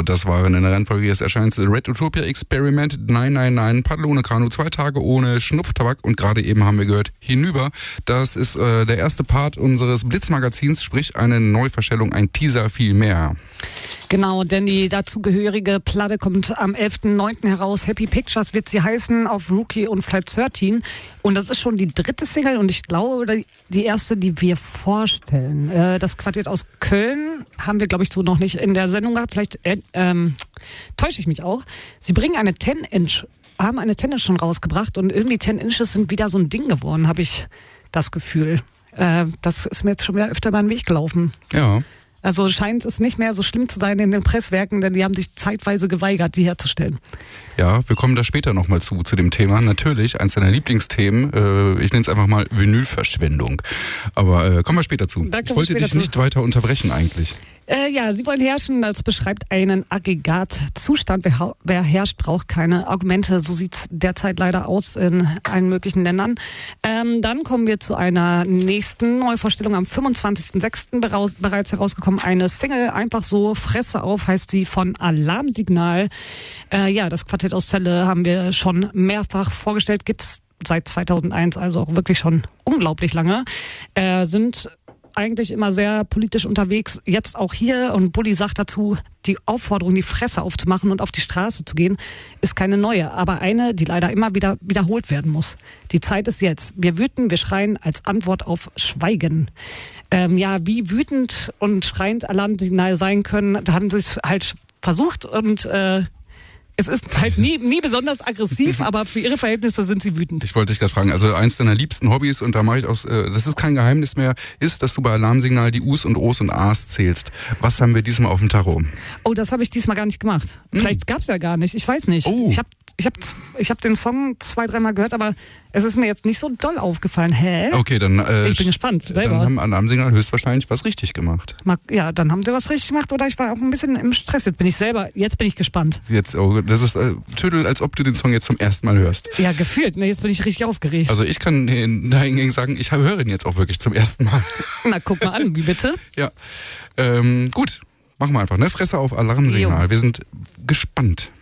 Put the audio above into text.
das waren in der Reihenfolge jetzt erscheint Red Utopia Experiment 999, Paddel ohne Kanu, 2 Tage ohne Schnupftabak und gerade eben haben wir gehört Hinüber. Das ist der erste Part unseres Blitzmagazins, sprich eine Neuverstellung, ein Teaser, viel mehr. Genau, denn die dazugehörige Platte kommt am 11.09. heraus. Happy Pictures wird sie heißen auf Rookie und Flight 13. Und das ist schon die 3. Single und ich glaube, die erste, die wir vorstellen. Das Quartett aus Köln haben wir, glaube ich, so noch nicht in der Sendung gehabt. Vielleicht täusche ich mich auch. Sie bringen eine 10-Inch, haben eine 10-Inch schon rausgebracht und irgendwie 10 Inches sind wieder so ein Ding geworden, habe ich das Gefühl. Das ist mir jetzt schon wieder öfter über den Weg gelaufen. Ja. Also scheint es nicht mehr so schlimm zu sein in den Presswerken, denn die haben sich zeitweise geweigert, die herzustellen. Ja, wir kommen da später nochmal zu dem Thema. Natürlich, eins deiner Lieblingsthemen, ich nenne es einfach mal Vinylverschwendung. Aber kommen wir später zu. Ich wollte dich nicht weiter unterbrechen eigentlich. Ja, sie wollen herrschen, das beschreibt einen Aggregatzustand. Wer herrscht, braucht keine Argumente. So sieht's derzeit leider aus in allen möglichen Ländern. Dann kommen wir zu einer nächsten Neuvorstellung am 25.06. bereits herausgekommen. Eine Single, einfach so, Fresse auf, heißt sie, von Alarmsignal. Ja, das Quartett aus Celle haben wir schon mehrfach vorgestellt. Gibt's seit 2001, also auch wirklich schon unglaublich lange. Sind eigentlich immer sehr politisch unterwegs, jetzt auch hier, und Bulli sagt dazu, die Aufforderung, die Fresse aufzumachen und auf die Straße zu gehen, ist keine neue, aber eine, die leider immer wieder wiederholt werden muss. Die Zeit ist jetzt. Wir wüten, wir schreien als Antwort auf Schweigen. Ja, wie wütend und schreiend Alarmsignal sein können, da haben sie es halt versucht und es ist halt nie besonders aggressiv, aber für ihre Verhältnisse sind sie wütend. Ich wollte dich gerade fragen, also eins deiner liebsten Hobbys, und da mache ich auch, das ist kein Geheimnis mehr, ist, dass du bei Alarmsignal die U's und O's und A's zählst. Was haben wir diesmal auf dem Tacho? Oh, das habe ich diesmal gar nicht gemacht. Vielleicht gab's ja gar nicht, ich weiß nicht. Oh. Ich hab den Song 2-3 Mal gehört, aber es ist mir jetzt nicht so doll aufgefallen. Hä? Okay, dann ich bin gespannt selber. Dann haben Alarmsignal höchstwahrscheinlich was richtig gemacht. Ja, dann haben sie was richtig gemacht oder ich war auch ein bisschen im Stress. Jetzt bin ich gespannt. Das ist Tüdel, als ob du den Song jetzt zum ersten Mal hörst. Ja, gefühlt. Jetzt bin ich richtig aufgeregt. Also ich kann dahingegen sagen, ich höre ihn jetzt auch wirklich zum ersten Mal. Na, guck mal an, wie bitte? Ja, gut, machen wir einfach, ne? Fresse auf Alarmsignal. Wir sind gespannt.